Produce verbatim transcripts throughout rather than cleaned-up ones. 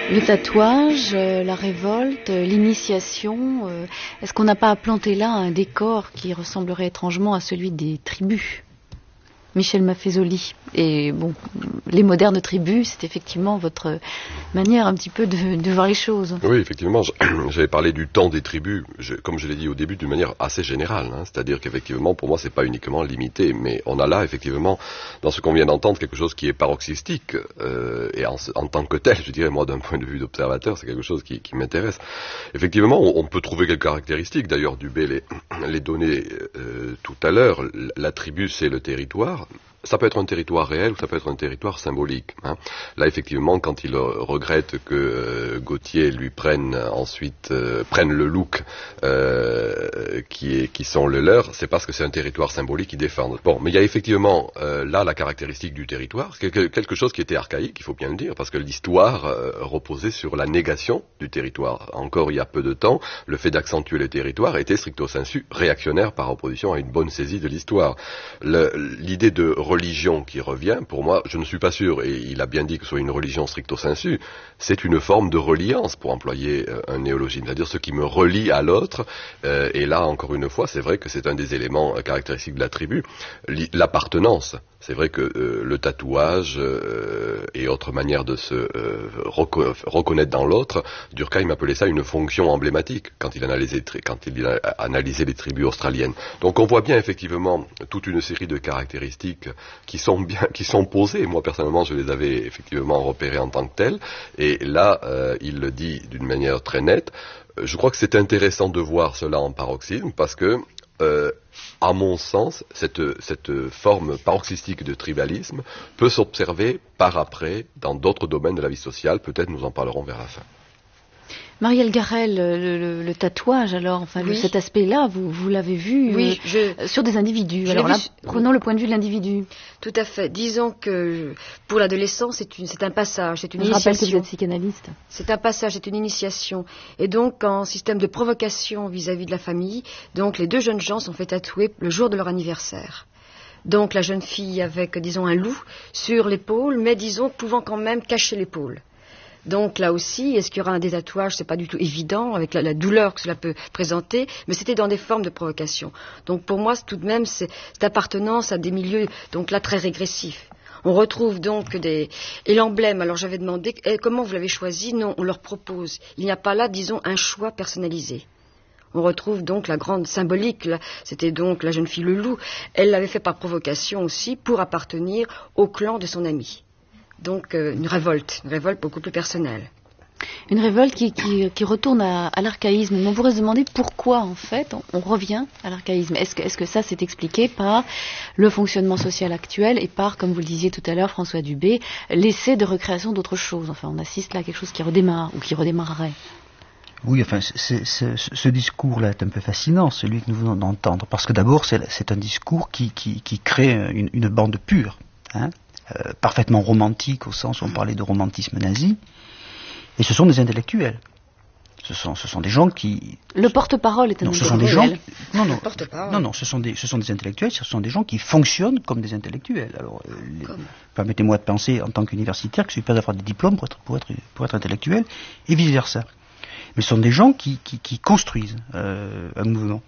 Le tatouage, euh, la révolte, euh, l'initiation, euh, est-ce qu'on n'a pas à planter là un décor qui ressemblerait étrangement à celui des tribus ? Michel Maffezoli. Et bon, les modernes tribus, c'est effectivement votre manière un petit peu de, de voir les choses. Oui, effectivement, j'avais parlé du temps des tribus, je, comme je l'ai dit au début, d'une manière assez générale. Hein, c'est-à-dire qu'effectivement, pour moi, c'est pas uniquement limité, mais on a là, effectivement, dans ce qu'on vient d'entendre, quelque chose qui est paroxystique, euh, et en, en tant que tel, je dirais, moi, d'un point de vue d'observateur, c'est quelque chose qui, qui m'intéresse. Effectivement, on, on peut trouver quelques caractéristiques, d'ailleurs, Dubé les, les données euh, tout à l'heure. La tribu, c'est le territoire. Ça peut être un territoire réel ou ça peut être un territoire symbolique. Hein. Là, effectivement, quand il euh, regrette que euh, Gautier lui prenne ensuite euh, prenne le look euh, qui, est, qui sont le leur, c'est parce que c'est un territoire symbolique qu'ils défendent. Bon, mais il y a effectivement euh, là la caractéristique du territoire, quelque, quelque chose qui était archaïque, il faut bien le dire, parce que l'histoire euh, reposait sur la négation du territoire. Encore il y a peu de temps, le fait d'accentuer le territoire était stricto sensu réactionnaire par opposition à une bonne saisie de l'histoire. Le, l'idée de religion qui revient, pour moi, je ne suis pas sûr, et il a bien dit que ce soit une religion stricto sensu, c'est une forme de reliance, pour employer euh, un néologisme, c'est-à-dire ce qui me relie à l'autre, euh, et là, encore une fois, c'est vrai que c'est un des éléments euh, caractéristiques de la tribu, l'appartenance. C'est vrai que euh, le tatouage euh, et autres manières de se euh, reco- reconnaître dans l'autre, Durkheim appelait ça une fonction emblématique quand il analysait, quand il a analysé les tribus australiennes. Donc on voit bien effectivement toute une série de caractéristiques qui sont bien, qui sont posées. Moi personnellement, je les avais effectivement repérées en tant que telles. Et là, euh, il le dit d'une manière très nette. Je crois que c'est intéressant de voir cela en paroxysme parce que Euh, à mon sens, cette, cette forme paroxystique de tribalisme peut s'observer par après dans d'autres domaines de la vie sociale. Peut-être nous en parlerons vers la fin. Marielle Garel, le, le, le tatouage, alors, enfin, oui. cet aspect-là, vous, vous l'avez vu oui, euh, je, sur des individus. Je alors là, vu, prenons le point de vue de l'individu. Tout à fait. Disons que pour l'adolescent, c'est, une, c'est un passage, c'est une je initiation. Je rappelle que vous êtes psychanalyste. C'est un passage, c'est une initiation. Et donc, en système de provocation vis-à-vis de la famille, donc les deux jeunes gens sont fait tatouer le jour de leur anniversaire. Donc la jeune fille avec, disons, un loup sur l'épaule, mais disons, pouvant quand même cacher l'épaule. Donc là aussi, est-ce qu'il y aura un détatouage? C'est pas du tout évident avec la, la douleur que cela peut présenter, mais c'était dans des formes de provocation. Donc pour moi, tout de même, c'est cette appartenance à des milieux, donc là très régressifs. On retrouve donc des... Et l'emblème, alors j'avais demandé, eh, comment vous l'avez choisi? Non, on leur propose. Il n'y a pas là, disons, un choix personnalisé. On retrouve donc la grande symbolique, là, c'était donc la jeune fille le loup. Elle l'avait fait par provocation aussi pour appartenir au clan de son ami. Donc euh, une révolte, une révolte beaucoup plus personnelle. Une révolte qui, qui, qui retourne à, à l'archaïsme. Mais on pourrait se demander pourquoi, en fait, on, on revient à l'archaïsme. Est-ce que, est-ce que ça, c'est expliqué par le fonctionnement social actuel et par, comme vous le disiez tout à l'heure, François Dubé, l'essai de recréation d'autre chose? Enfin, on assiste là à quelque chose qui redémarre ou qui redémarrerait. Oui, enfin, c'est, c'est, ce discours-là est un peu fascinant, celui que nous venons d'entendre, parce que d'abord, c'est, c'est un discours qui, qui, qui crée une, une bande pure, hein, euh, parfaitement romantique, au sens où on parlait de romantisme nazi, et ce sont des intellectuels. Ce sont, ce sont des gens qui... Le porte-parole est un non, ce sont des gens... Non, non, non, non, ce sont des, ce sont des intellectuels, ce sont des gens qui fonctionnent comme des intellectuels. Alors, euh, les, permettez-moi de penser, en tant qu'universitaire, que je ne suis pas avoir des diplômes pour être, pour être, pour être intellectuel, et vice-versa. Mais ce sont des gens qui, qui, qui construisent euh, un mouvement.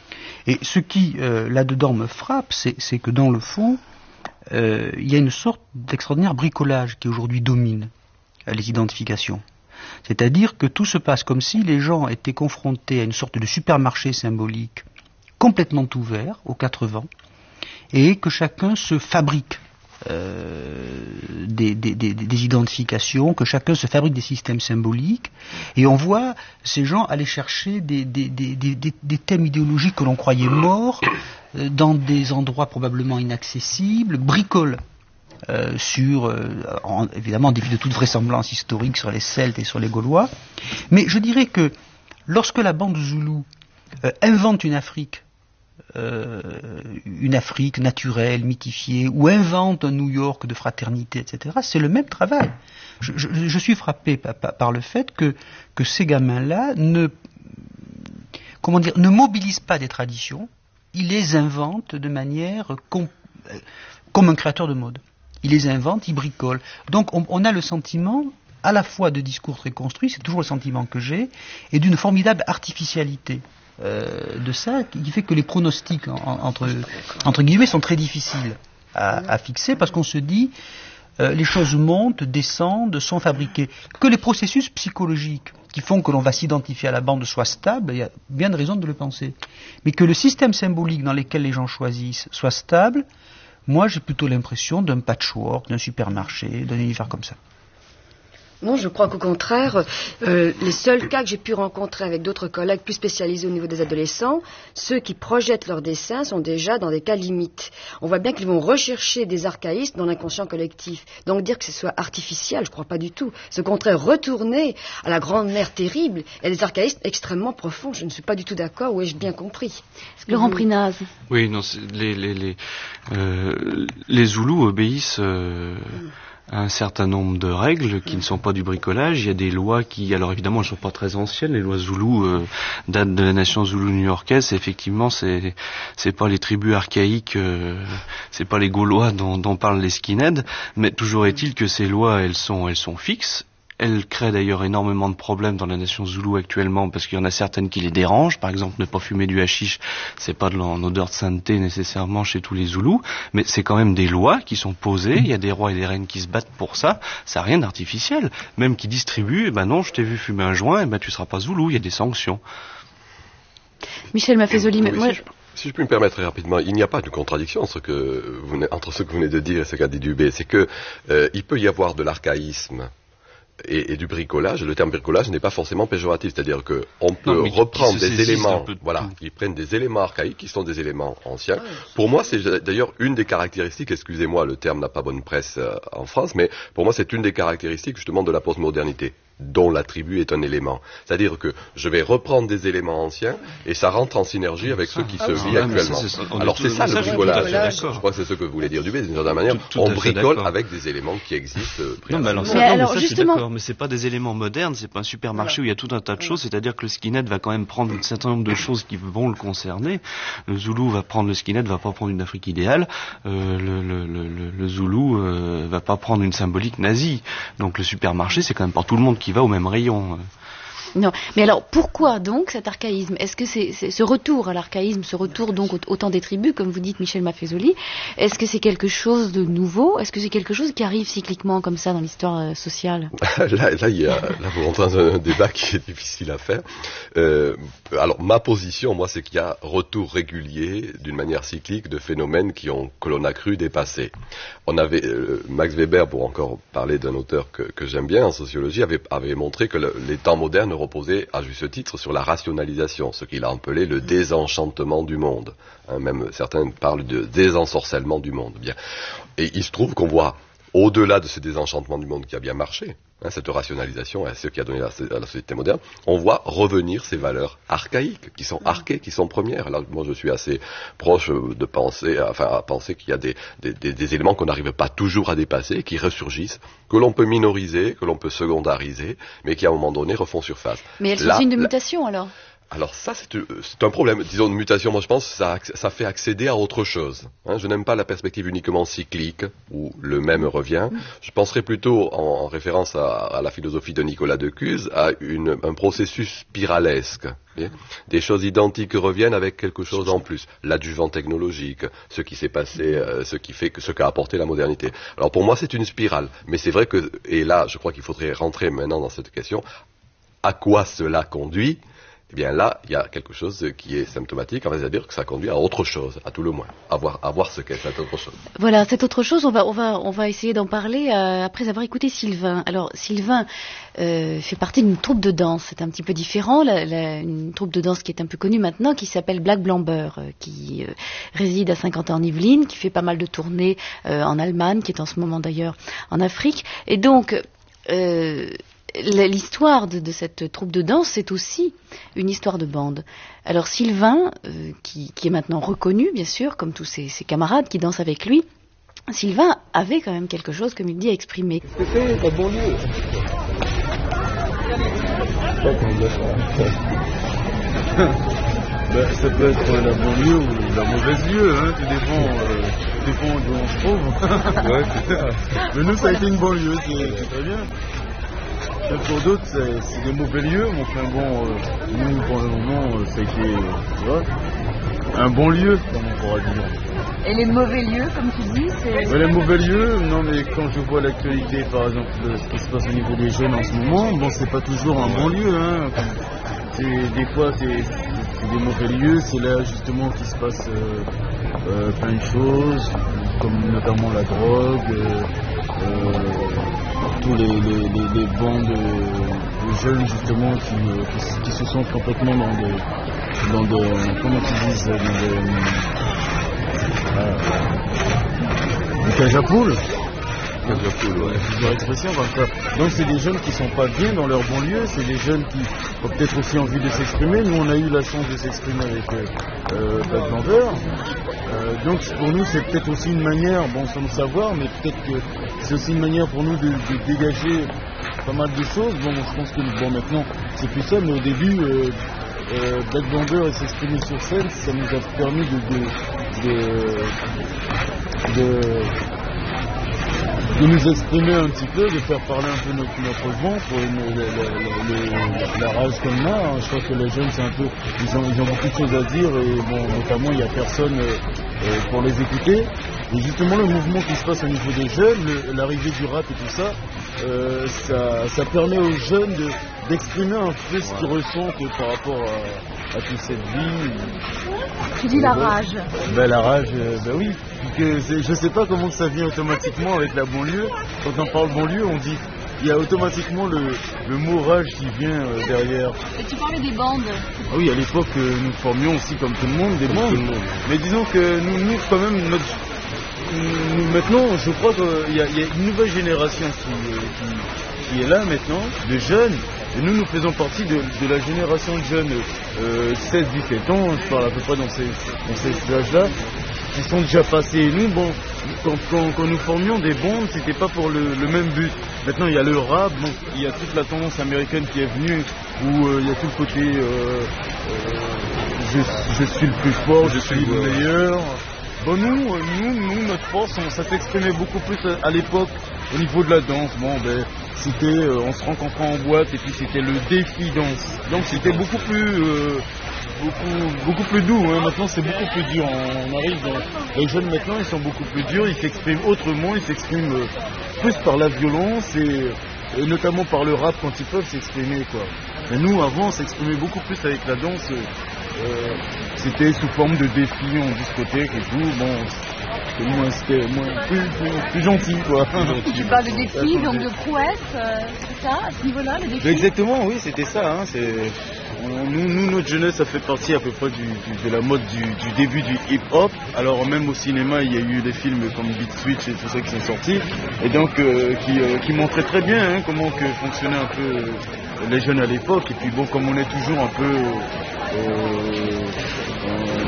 Et ce qui, euh, là-dedans, me frappe, c'est, c'est que dans le fond, euh, il y a une sorte d'extraordinaire bricolage qui aujourd'hui domine euh, les identifications. C'est-à-dire que tout se passe comme si les gens étaient confrontés à une sorte de supermarché symbolique complètement ouvert, aux quatre vents, et que chacun se fabrique euh, des, des, des, des identifications, que chacun se fabrique des systèmes symboliques, et on voit ces gens aller chercher des, des, des, des, des, des thèmes idéologiques que l'on croyait morts, euh, dans des endroits probablement inaccessibles, bricolent. Euh, sur, euh, en, évidemment, en dépit de toute vraisemblance historique sur les Celtes et sur les Gaulois. Mais je dirais que lorsque la bande Zoulou euh, invente une Afrique, euh, une Afrique naturelle, mythifiée, ou invente un New York de fraternité, et cetera, c'est le même travail. Je, je, je suis frappé par, par le fait que, que ces gamins-là ne, comment dire, ne mobilisent pas des traditions, ils les inventent de manière com, comme un créateur de mode. Il les invente, il bricole. Donc on, on a le sentiment, à la fois de discours très construits, c'est toujours le sentiment que j'ai, et d'une formidable artificialité euh, de ça, qui fait que les pronostics, en, entre, entre guillemets, sont très difficiles à, à fixer, parce qu'on se dit, euh, les choses montent, descendent, sont fabriquées. Que les processus psychologiques qui font que l'on va s'identifier à la bande soient stables, il y a bien de raisons de le penser. Mais que le système symbolique dans lequel les gens choisissent soit stable, moi, j'ai plutôt l'impression d'un patchwork, d'un supermarché, d'un univers comme ça. Non, je crois qu'au contraire, euh, les seuls cas que j'ai pu rencontrer avec d'autres collègues plus spécialisés au niveau des adolescents, ceux qui projettent leurs dessins sont déjà dans des cas limites. On voit bien qu'ils vont rechercher des archaïsmes dans l'inconscient collectif. Donc dire que ce soit artificiel, je ne crois pas du tout. C'est au contraire retourner à la grande mère terrible et des archaïsmes extrêmement profonds. Je ne suis pas du tout d'accord, ou ai-je bien compris? Laurent Prinaz. Oui, non, les, les, les, euh, les Zoulous obéissent... Euh, mm. un certain nombre de règles qui ne sont pas du bricolage. Il y a des lois qui, alors évidemment, elles ne sont pas très anciennes. Les lois Zoulou euh, datent de la nation Zoulou new-yorkaise. Effectivement, c'est c'est pas les tribus archaïques, euh, c'est pas les Gaulois dont, dont parlent les skinheads. Mais toujours est-il que ces lois, elles sont elles sont fixes. Elles créent d'ailleurs énormément de problèmes dans la nation Zoulou actuellement, parce qu'il y en a certaines qui les dérangent. Par exemple, ne pas fumer du hashish, c'est pas de en odeur de sainteté nécessairement chez tous les Zoulous, mais c'est quand même des lois qui sont posées. Il y a des rois et des reines qui se battent pour ça. Ça n'a rien d'artificiel. Même qui distribuent, eh ben non, je t'ai vu fumer un joint, eh ben tu seras pas Zoulou. Il y a des sanctions. Michel Maffezoli, mais oui, moi... Si je, si je puis me permettre très rapidement, il n'y a pas de contradiction ce que vous, entre ce que vous venez de dire et ce qu'a dit Dubé. C'est que euh, il peut y avoir de l'archaïsme Et, et du bricolage. Le terme bricolage n'est pas forcément péjoratif, c'est-à-dire que on peut non, reprendre des éléments, voilà, qui prennent des éléments archaïques, qui sont des éléments anciens. Pour moi, c'est d'ailleurs une des caractéristiques, excusez-moi, le terme n'a pas bonne presse euh, en France, mais pour moi, c'est une des caractéristiques justement de la postmodernité, dont l'attribut est un élément. C'est-à-dire que je vais reprendre des éléments anciens et ça rentre en synergie avec ceux qui ah, se ah, vivent actuellement. C'est, c'est, Alors c'est ça le bricolage. Je crois que c'est ce que vous voulez dire Dubé, d'une certaine manière. Tout, tout on bricole avec des éléments qui existent. Euh, non, mais alors ça, mais non, alors, mais ça justement... je suis d'accord, mais c'est pas des éléments modernes, c'est pas un supermarché voilà. où il y a tout un tas de choses, c'est-à-dire que le skinhead va quand même prendre un certain nombre de choses qui vont le concerner. Le Zoulou va prendre le skinhead, va pas prendre une Afrique idéale. Euh, le, le, le, le Zoulou euh, va pas prendre une symbolique nazie. Donc le supermarché, c'est quand même pas tout le monde qui va au même rayon. Non, mais alors pourquoi donc cet archaïsme? Est-ce que c'est, c'est ce retour à l'archaïsme, ce retour donc au, au temps des tribus, comme vous dites Michel Maffezoli, est-ce que c'est quelque chose de nouveau? Est-ce que c'est quelque chose qui arrive cycliquement comme ça dans l'histoire euh, sociale? là, là, il y a, là, vous rentrez dans un débat qui est difficile à faire. Euh, alors, ma position, moi, c'est qu'il y a retour régulier, d'une manière cyclique, de phénomènes qui ont, que l'on a cru dépasser. On avait, euh, Max Weber, pour encore parler d'un auteur que, que j'aime bien en sociologie, avait, avait montré que le, les temps modernes reposait à juste titre sur la rationalisation, ce qu'il a appelé le désenchantement du monde. Hein, même certains parlent de désensorcellement du monde. Bien. Et il se trouve qu'on voit, au-delà de ce désenchantement du monde qui a bien marché, hein, cette rationalisation, ce qui a donné la, à la société moderne, on voit revenir ces valeurs archaïques, qui sont archées, qui sont premières. Là, moi, je suis assez proche de penser, enfin, à penser qu'il y a des, des, des, des éléments qu'on n'arrive pas toujours à dépasser, qui ressurgissent, que l'on peut minoriser, que l'on peut secondariser, mais qui, à un moment donné, refont surface. Mais elles sont signes de mutation, alors? Alors ça, c'est, c'est un problème. Disons, une mutation, moi je pense, ça, ça fait accéder à autre chose. Hein, je n'aime pas la perspective uniquement cyclique, où le même revient. Je penserais plutôt, en, en référence à, à la philosophie de Nicolas Decuzes, à une, un processus spiralesque. Bien. Des choses identiques reviennent avec quelque chose en plus. L'adjuvant technologique, ce qui s'est passé, euh, ce qui fait que ce qu'a apporté la modernité. Alors pour moi, c'est une spirale. Mais c'est vrai que, et là, je crois qu'il faudrait rentrer maintenant dans cette question, à quoi cela conduit? Eh bien là, il y a quelque chose qui est symptomatique, on va dire que ça conduit à autre chose, à tout le moins, à voir, à voir ce qu'est cette autre chose. Voilà, cette autre chose, on va, on va, on va essayer d'en parler euh, après avoir écouté Sylvain. Alors Sylvain euh, fait partie d'une troupe de danse, c'est un petit peu différent, la, la, une troupe de danse qui est un peu connue maintenant, qui s'appelle Black Blamber, euh, qui euh, réside à Saint-Quentin-en-Yvelines, qui fait pas mal de tournées euh, en Allemagne, qui est en ce moment d'ailleurs en Afrique, et donc... Euh, L'histoire de, de cette troupe de danse, c'est aussi une histoire de bande. Alors Sylvain, euh, qui, qui est maintenant reconnu, bien sûr, comme tous ses, ses camarades qui dansent avec lui, Sylvain avait quand même quelque chose, comme il dit, à exprimer. C'était la banlieue. Ben, ça peut être la banlieue ou la mauvaise lieu, hein, tout dépend, euh, tout dépend d'où on se trouve. Ouais, c'est ça. Mais nous, ça a été une banlieue, c'est, c'est très bien. pour d'autres, c'est, c'est des mauvais lieux, mais enfin bon, euh, nous, pour le moment, euh, ça a été, euh, tu vois, un bon lieu, comme on pourra dire. Et les mauvais lieux, comme tu dis, c'est... Mais les mauvais lieux, non mais quand je vois l'actualité, par exemple, de ce qui se passe au niveau des jeunes en ce moment, bon, c'est pas toujours un bon lieu, hein. C'est, des fois, c'est, c'est des mauvais lieux, c'est là justement qu'il se passe euh, euh, plein de choses, comme notamment la drogue, euh, euh, tous les, les, les, les bandes de, de jeunes justement qui, qui, qui se sentent complètement dans des, dans des, comment tu dis, dans des, euh, des cages à poules. Ouais, plusieurs expressions comme ça. Donc c'est des jeunes qui sont pas bien dans leur bon lieu, c'est des jeunes qui ont peut-être aussi envie de s'exprimer. Nous on a eu la chance de s'exprimer avec euh, Black Bender. Euh, donc pour nous c'est peut-être aussi une manière, bon sans le savoir, mais peut-être que c'est aussi une manière pour nous de, de dégager pas mal de choses. Bon je pense que bon maintenant c'est plus ça, mais au début euh, euh, Black Bender s'exprimer sur scène, ça nous a permis de de, de, de de nous exprimer un petit peu, de faire parler un peu notre, notre ventre, une, la, la, la, la rage comme là. Hein. Je crois que les jeunes, c'est un peu, ils ont, ils ont beaucoup de choses à dire et bon, notamment il n'y a personne euh, pour les écouter. Et justement, le mouvement qui se passe au niveau des jeunes, le, l'arrivée du rap et tout ça, euh, ça, ça permet aux jeunes de, d'exprimer un peu ce qu'ils ressentent par rapport à, à toute cette vie. Tu dis la rage. Ben la rage, euh, ben oui. Que c'est, je sais pas comment ça vient automatiquement avec la banlieue. Quand on parle banlieue, on dit il y a automatiquement le, le mot rage qui vient euh, derrière. Et tu parlais des bandes. Ah oui, à l'époque, euh, nous formions aussi comme tout le monde des bandes. Mais disons que nous, nous quand même, notre, nous, maintenant, je crois qu'il y, y a une nouvelle génération qui, qui, qui est là maintenant, de jeunes. Et nous, nous faisons partie de, de la génération de jeunes euh, seize dix-sept ans, je parle à peu près dans ces, dans ces âges-là, qui sont déjà passés. Et nous, bon, quand, quand, quand nous formions des bandes, c'était pas pour le, le même but. Maintenant, il y a le rap, donc il y a toute la tendance américaine qui est venue, où euh, il y a tout le côté euh, euh, je, je suis le plus fort, je, je suis le meilleur. Bon, nous, nous, nous, notre force, on, ça s'exprimait beaucoup plus à, à l'époque au niveau de la danse. Bon, ben, c'était, euh, on se rencontrait en boîte et puis c'était le défi danse. Donc c'était beaucoup plus, euh, beaucoup, beaucoup plus doux. Hein. Maintenant, c'est beaucoup plus dur. On, on arrive dans, les jeunes maintenant, ils sont beaucoup plus durs. Ils s'expriment autrement. Ils s'expriment euh, plus par la violence et, et notamment par le rap quand ils peuvent s'exprimer, quoi. Mais nous, avant, on s'exprimait beaucoup plus avec la danse. Euh, c'était sous forme de défi en discothèque et tout. Bon, c'était moins, c'était moins plus, plus, plus gentil, quoi. Tu parles de défi, donc de prouesse, euh, c'est ça, à ce niveau-là, le défi? Exactement, oui, c'était ça. Hein, c'est, on, nous, nous, notre jeunesse, ça fait partie à peu près du, du, de la mode du, du début du hip-hop. Alors même au cinéma, il y a eu des films comme Beat Switch et tout ça qui sont sortis, et donc euh, qui, euh, qui montraient très bien hein, comment que fonctionnaient un peu euh, les jeunes à l'époque. Et puis bon, comme on est toujours un peu euh, euh,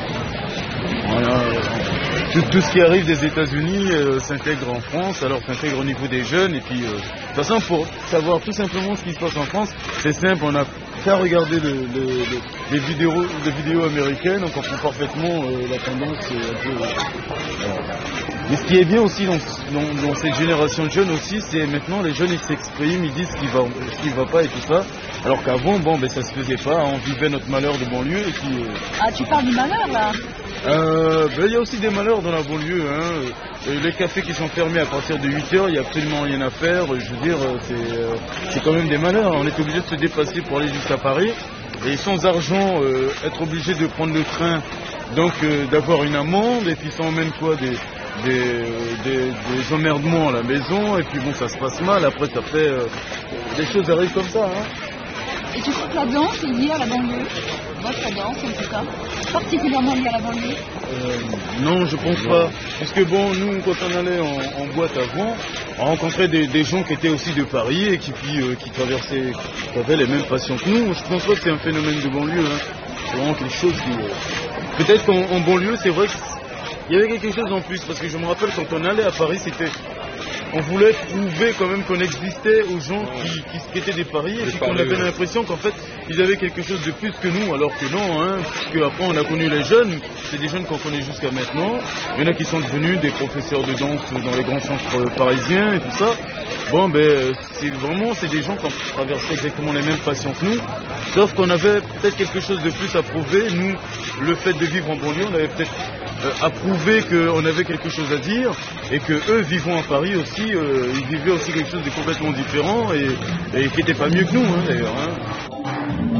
voilà, tout, tout ce qui arrive des États-Unis euh, s'intègre en France, alors s'intègre au niveau des jeunes. Et puis, euh, de toute façon, pour savoir tout simplement ce qui se passe en France, c'est simple, on a qu'à regarder le, le, le, les, vidéos, les vidéos américaines, on comprend parfaitement euh, la tendance euh, un peu. Euh, voilà. Mais ce qui est bien aussi dans, dans, dans cette génération de jeunes aussi, c'est maintenant les jeunes ils s'expriment, ils disent ce qui va, ce qui va pas et tout ça. Alors qu'avant, bon, ben ça se faisait pas, on vivait notre malheur de banlieue et puis. Euh, ah, tu parles du malheur là? Euh, ben, il y a aussi des malheurs dans la banlieue. Hein. Euh, les cafés qui sont fermés à partir de huit heures, il n'y a absolument rien à faire. Je veux dire, c'est, euh, c'est quand même des malheurs. On est obligé de se déplacer pour aller jusqu'à Paris. Et sans argent, euh, être obligé de prendre le train, donc euh, d'avoir une amende, et puis ça emmène quoi des, des, des, des emmerdements à la maison, et puis bon, ça se passe mal. Après, ça fait. Euh, des choses arrivent comme ça. Hein. Et tu crois que la danse est liée à la banlieue? Votre danse, en tout cas, particulièrement liée à la banlieue? euh, Non, je pense pas. Parce que bon, nous, quand on allait en, en boîte avant, on rencontrait des, des gens qui étaient aussi de Paris et qui, puis, euh, qui traversaient, qui avaient les mêmes passions que nous. Je pense pas que c'est un phénomène de banlieue. Hein. C'est vraiment quelque chose qui... Euh... Peut-être qu'en en banlieue, c'est vrai qu'il y avait quelque chose en plus. Parce que je me rappelle, quand on allait à Paris, c'était... on voulait prouver quand même qu'on existait aux gens qui, qui, qui étaient des paris, et puis qu'on avait l'impression qu'en fait, ils avaient quelque chose de plus que nous, alors que non, hein, puisque après on a connu les jeunes, c'est des jeunes qu'on connaît jusqu'à maintenant, il y en a qui sont devenus des professeurs de danse dans les grands centres parisiens et tout ça. Bon, ben, c'est vraiment, c'est des gens qui ont traversé exactement les mêmes passions que nous, sauf qu'on avait peut-être quelque chose de plus à prouver. Nous, le fait de vivre en banlieue, on avait peut-être euh, à prouver qu'on avait quelque chose à dire, et que eux, vivant à Paris aussi, euh, ils vivaient aussi quelque chose de complètement différent, et, et qui n'était pas mieux que nous, hein, d'ailleurs. Hein.